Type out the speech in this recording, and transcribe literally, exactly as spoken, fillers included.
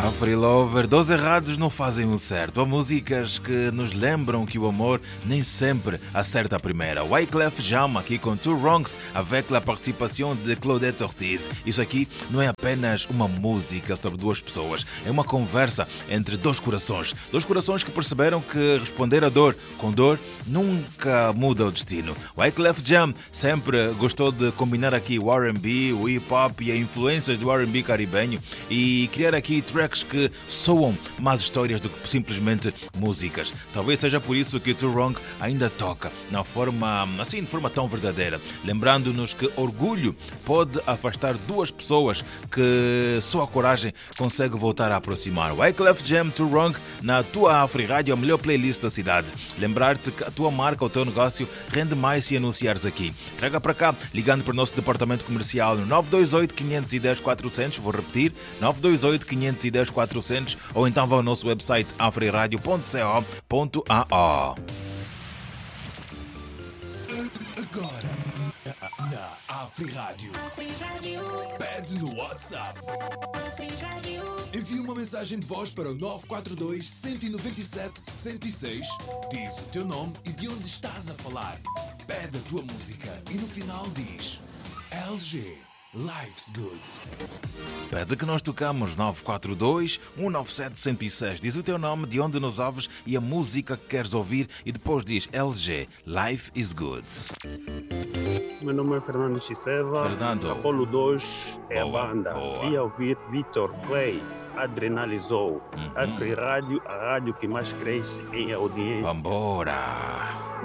Free Lover, dois errados não fazem um certo. Há músicas que nos lembram que o amor nem sempre acerta a primeira. Wyclef Jean aqui com Two Wrongs, avec la participação de Claudette Ortiz. Isso aqui não é apenas uma música sobre duas pessoas, é uma conversa entre dois corações. Dois corações que perceberam que responder a dor com dor nunca muda o destino. Wyclef Jean sempre gostou de combinar aqui o R and B, o hip-hop e as influências do R and B caribenho e criar aqui tracks que soam mais histórias do que simplesmente músicas. Talvez seja por isso que Too Wrong ainda toca na forma, assim, de forma tão verdadeira, lembrando-nos que orgulho pode afastar duas pessoas que só a coragem consegue voltar a aproximar. Wyclef Jean, Too Wrong, na tua Afri Rádio, a melhor playlist da cidade. Lembrar-te que a tua marca, o teu negócio rende mais se anunciares aqui. Traga para cá, ligando para o nosso departamento comercial no nove dois oito, cinco um zero, quatro zero zero, vou repetir, nove dois oito, cinco um zero, quatro zero zero, ou então vá ao nosso website afriradio ponto co ponto a o. Agora, na Afri Rádio. Pede no WhatsApp. Envie uma mensagem de voz para o nove quatro dois, um nove sete, um zero seis. Diz o teu nome e de onde estás a falar. Pede a tua música e no final diz L G. Life's Good. Pede que nós tocamos nove quatro dois, um nove sete, um zero seis. Diz o teu nome, de onde nos ouves e a música que queres ouvir e depois diz L G, Life is Good. Meu nome é Fernando Chiseva. Fernando. Apolo dois é Boa, a banda. boa. Queria ouvir Vitor Clay, Adrenalizou. Uhum. A Free Rádio, a rádio que mais cresce em audiência. Vambora!